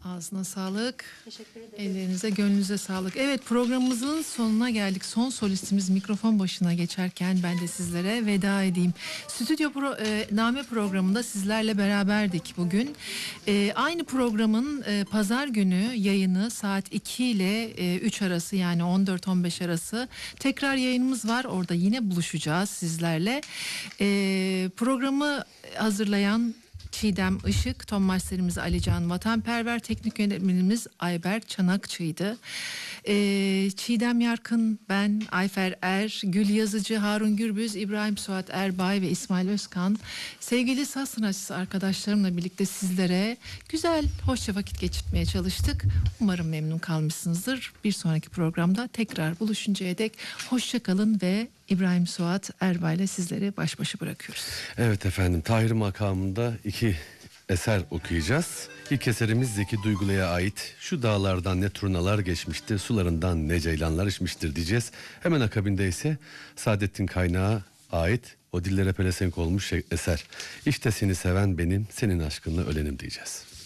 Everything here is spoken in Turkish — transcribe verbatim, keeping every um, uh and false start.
Ağzına sağlık. Teşekkür ederim. Ellerinize, gönlünüze sağlık. Evet, programımızın sonuna geldik. Son solistimiz mikrofon başına geçerken ben de sizlere veda edeyim. Stüdyo pro, e, Name programında sizlerle beraberdik bugün. E, aynı programın e, pazar günü yayını saat iki ile e, üç arası, yani on dört on beş arası tekrar yayınımız var. Orada yine buluşacağız sizlerle. E, programı hazırlayan Çiğdem Işık, ton masterimiz Alican Vatanperver, teknik yönetmenimiz Ayber Çanakçı'ydı. Ee, Çiğdem Yarkın, ben, Ayfer Er, Gül Yazıcı, Harun Gürbüz, İbrahim Suat Erbay ve İsmail Özkan, sevgili saz sanatçısı arkadaşlarımla birlikte sizlere güzel, hoşça vakit geçirmeye çalıştık. Umarım memnun kalmışsınızdır. Bir sonraki programda tekrar buluşuncaya dek hoşça kalın ve İbrahim Suat Erbay ile sizleri baş başa bırakıyoruz. Evet efendim, Tahir makamında iki eser okuyacağız. İlk eserimiz Zeki Duygulu'ya ait. Şu dağlardan ne turnalar geçmiştir, sularından ne ceylanlar içmiştir diyeceğiz. Hemen akabinde ise Saadettin Kaynağı ait o dillere pelesenk olmuş eser. İşte seni seven benim, senin aşkınla ölenim diyeceğiz.